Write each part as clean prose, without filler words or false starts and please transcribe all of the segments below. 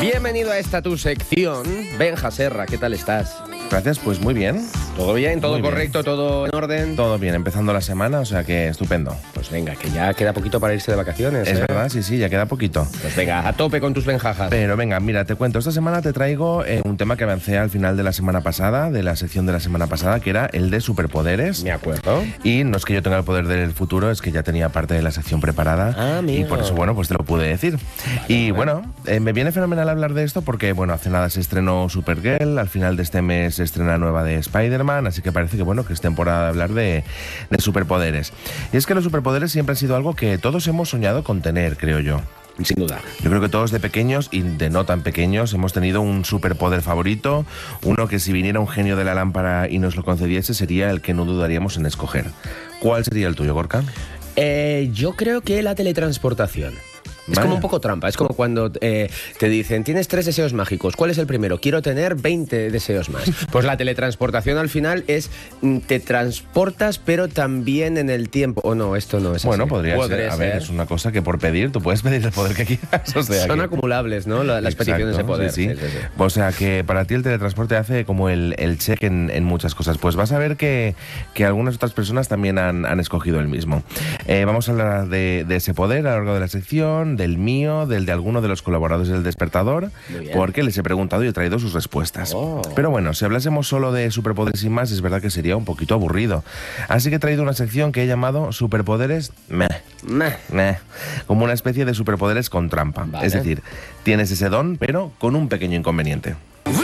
Bienvenido a esta tu sección. Benja Serra, ¿qué tal estás? Gracias, pues muy bien. ¿Todo bien? ¿Todo Muy bien. correcto? ¿Todo en orden? Todo bien, empezando la semana, o sea que estupendo. Pues venga, que ya queda poquito para irse de vacaciones. Es verdad, sí, ya queda poquito. Pues venga, a tope con tus benjajas. Pero venga, mira, te cuento, esta semana te traigo un tema que avancé al final de la semana pasada, de la sección de la semana pasada, que era el de superpoderes. Me acuerdo. Y no es que yo tenga el poder del futuro, es que ya tenía parte de la sección preparada. Ah, amigo. Y por eso, bueno, pues te lo pude decir. Y bueno, me viene fenomenal hablar de esto porque, bueno, hace nada se estrenó Supergirl, al final de este mes se estrena nueva de Spider-Man, así que parece que, bueno, que es temporada de hablar de superpoderes. Y es que los superpoderes siempre han sido algo que todos hemos soñado con tener, creo yo. Sin duda. Yo creo que todos de pequeños y de no tan pequeños hemos tenido un superpoder favorito, uno que si viniera un genio de la lámpara y nos lo concediese sería el que no dudaríamos en escoger. ¿Cuál sería el tuyo, Gorka? Yo creo que la teletransportación. Es Vaya. como un poco trampa, es como cuando te dicen, tienes 3 deseos mágicos, ¿cuál es el primero? Quiero tener 20 deseos más. Pues la teletransportación al final es, te transportas pero también en el tiempo. O no, esto no es así. Bueno, podría ser. A ver, es una cosa que por pedir, tú puedes pedir el poder que quieras. O sea, son que... acumulables, ¿no? Las Exacto, peticiones de poder. Sí. Sí. O sea, que para ti el teletransporte hace como el check en muchas cosas. Pues vas a ver que algunas otras personas también han escogido el mismo. Vamos a hablar de ese poder a lo largo de la sección, del mío, del de alguno de los colaboradores del Despertador, porque les he preguntado y he traído sus respuestas. Oh. Pero bueno, si hablásemos solo de superpoderes sin más, es verdad que sería un poquito aburrido. Así que he traído una sección que he llamado Superpoderes meh. Como una especie de superpoderes con trampa. Vale. Es decir, tienes ese don, pero con un pequeño inconveniente.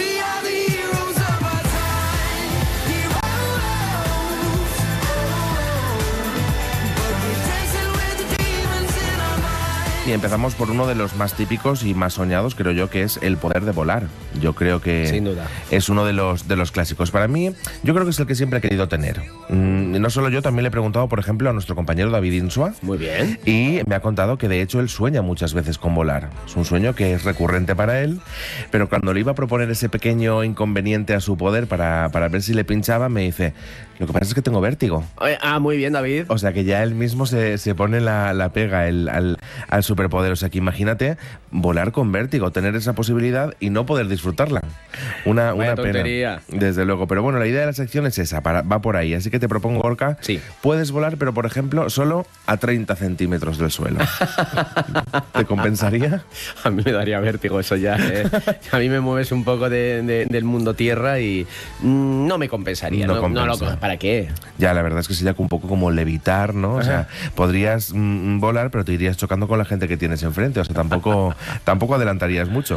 Y empezamos por uno de los más típicos y más soñados, creo yo, que es el poder de volar. Yo creo que Sin duda. es uno de los clásicos. Para mí, yo creo que es el que siempre he querido tener. No solo yo, también le he preguntado, por ejemplo, a nuestro compañero David Insua. Muy bien. Y me ha contado que de hecho él sueña muchas veces con volar. Es un sueño que es recurrente para él, pero cuando le iba a proponer ese pequeño inconveniente a su poder para ver si le pinchaba, me dice, lo que pasa es que tengo vértigo. Muy bien, David. O sea que ya él mismo se pone la pega al superpoder. O sea que imagínate volar con vértigo, tener esa posibilidad y no poder disfrutarla. Una tontería. pena. Desde luego. Pero bueno, la idea de la sección es esa, va por ahí. Así que te propongo, Gorka, Sí. puedes volar, pero por ejemplo, solo a 30 centímetros del suelo. ¿Te compensaría? A mí me daría vértigo eso ya. A mí me mueves un poco del mundo tierra y no me compensaría. No compensa. ¿Para qué? Ya, la verdad es que sería un poco como levitar, ¿no? O sea, podrías volar, pero te irías chocando con la gente que tienes enfrente. O sea, tampoco adelantarías mucho.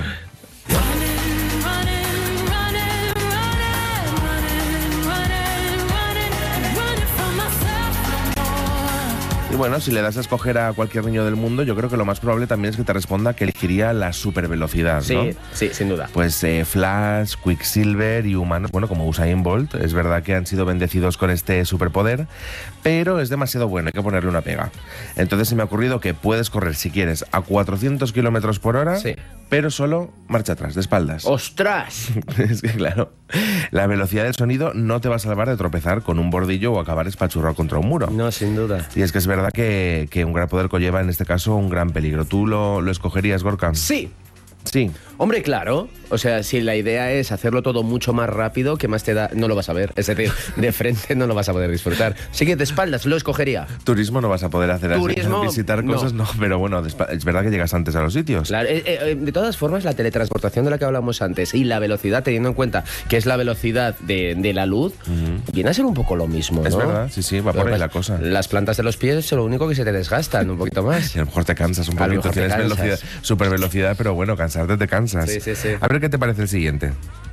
Y bueno, si le das a escoger a cualquier niño del mundo, yo creo que lo más probable también es que te responda que elegiría la supervelocidad, ¿no? Sí, sin duda. Pues Flash, Quicksilver y humanos, bueno, como Usain Bolt, es verdad que han sido bendecidos con este superpoder, pero es demasiado bueno, hay que ponerle una pega. Entonces se me ha ocurrido que puedes correr, si quieres, a 400 kilómetros por hora, Sí. pero solo marcha atrás, de espaldas. ¡Ostras! Es que claro, la velocidad del sonido no te va a salvar de tropezar con un bordillo o acabar espachurrado contra un muro. No, sin duda. Y es que es verdad que un gran poder conlleva en este caso un gran peligro. ¿Tú lo escogerías, Gorka? Sí. Sí. Hombre, claro. O sea, si la idea es hacerlo todo mucho más rápido, ¿qué más te da? No lo vas a ver. Es decir, de frente no lo vas a poder disfrutar. Así que de espaldas lo escogería. Turismo no vas a poder hacer Turismo, así, visitar cosas, no, pero bueno, es verdad que llegas antes a los sitios. Claro, de todas formas, la teletransportación de la que hablamos antes y la velocidad, teniendo en cuenta que es la velocidad de la luz, viene a ser un poco lo mismo, ¿no? Es verdad, sí, va por ahí la cosa. Las plantas de los pies son lo único que se te desgastan un poquito más. Y a lo mejor te cansas un A lo poquito, mejor te tienes cansas. velocidad, super velocidad, pero bueno, cansarte te cansas. Sí. A ver qué te parece el siguiente.